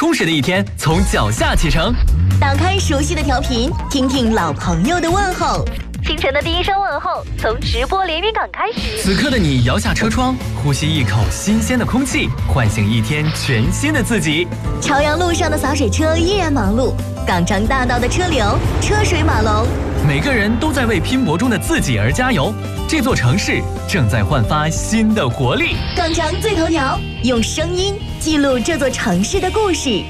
充实的一天从脚下启程。 打开熟悉的调频，听听老朋友的问候。 清晨的第一声问候，从直播连云港开始。 此刻的你摇下车窗，呼吸一口新鲜的空气，唤醒一天全新的自己。 朝阳路上的洒水车依然忙碌，港张大道的车流车水马龙， 每个人都在为拼搏中的自己而加油。这座城市正在焕发新的活力。 港张最头条，用声音记录这座城市的故事。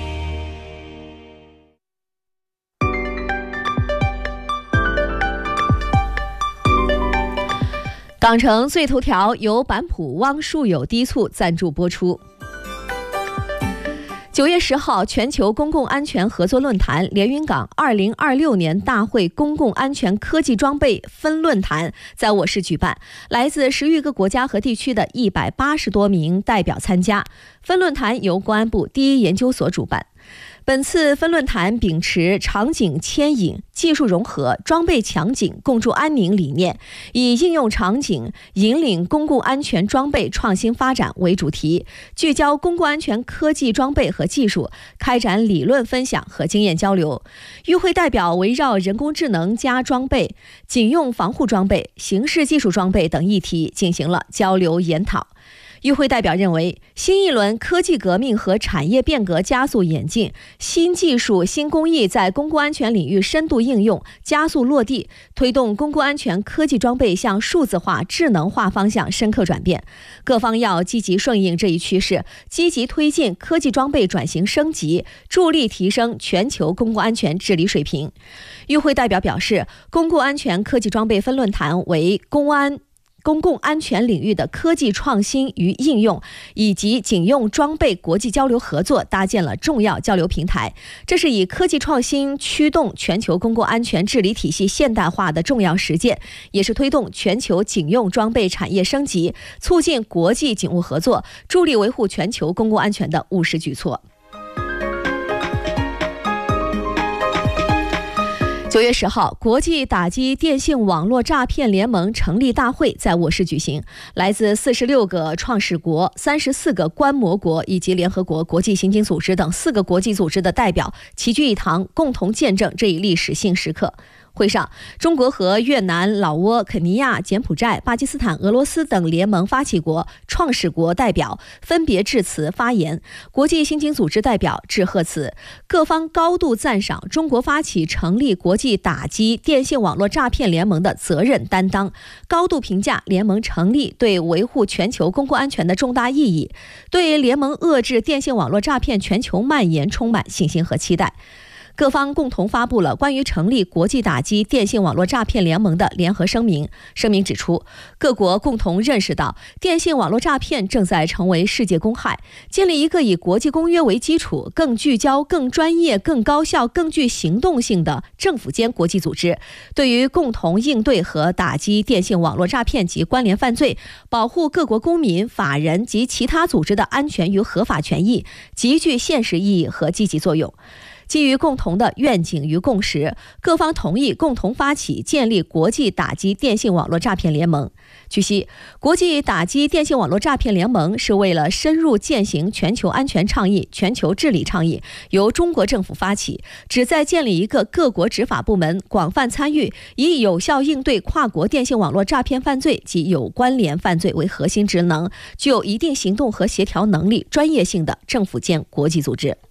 港城最头条由板浦汪树友低促赞助播出。9月10号，全球公共安全合作论坛连云港2026年大会公共安全科技装备分论坛在我市举办，来自10余个国家和地区的180多名代表参加。分论坛由公安部第一研究所主办。本次分论坛秉持场景牵引、技术融合、装备强警、共筑安宁理念，以应用场景引领公共安全装备创新发展为主题，聚焦公共安全科技装备和技术，开展理论分享和经验交流。与会代表围绕人工智能加装备、警用防护装备、刑事技术装备等议题进行了交流研讨。与会代表认为，新一轮科技革命和产业变革加速演进，新技术、新工艺在公共安全领域深度应用，加速落地，推动公共安全科技装备向数字化、智能化方向深刻转变。各方要积极顺应这一趋势，积极推进科技装备转型升级，助力提升全球公共安全治理水平。与会代表表示，公共安全科技装备分论坛为公共安全领域的科技创新与应用以及警用装备国际交流合作搭建了重要交流平台，这是以科技创新驱动全球公共安全治理体系现代化的重要实践，也是推动全球警用装备产业升级、促进国际警务合作、助力维护全球公共安全的务实举措。9月10号，国际打击电信网络诈骗联盟成立大会在我市举行，来自46个创始国、34个观摩国以及联合国国际刑警组织等4个国际组织的代表齐聚一堂，共同见证这一历史性时刻。会上，中国和越南、老挝、肯尼亚、柬埔寨、巴基斯坦、俄罗斯等联盟发起国、创始国代表分别致辞发言，国际刑警组织代表致贺词。各方高度赞赏中国发起成立国际打击电信网络诈骗联盟的责任担当，高度评价联盟成立对维护全球公共安全的重大意义，对联盟遏制电信网络诈骗全球蔓延充满信心和期待。各方共同发布了关于成立国际打击电信网络诈骗联盟的联合声明。声明指出，各国共同认识到电信网络诈骗正在成为世界公害，建立一个以国际公约为基础、更聚焦、更专业、更高效、更具行动性的政府间国际组织，对于共同应对和打击电信网络诈骗及关联犯罪，保护各国公民、法人及其他组织的安全与合法权益，极具现实意义和积极作用。基于共同的愿景与共识，各方同意共同发起建立国际打击电信网络诈骗联盟。据悉，国际打击电信网络诈骗联盟是为了深入践行全球安全倡议、全球治理倡议，由中国政府发起，旨在建立一个各国执法部门广泛参与，以有效应对跨国电信网络诈骗犯罪及有关联犯罪为核心职能，具有一定行动和协调能力、专业性的政府间国际组织。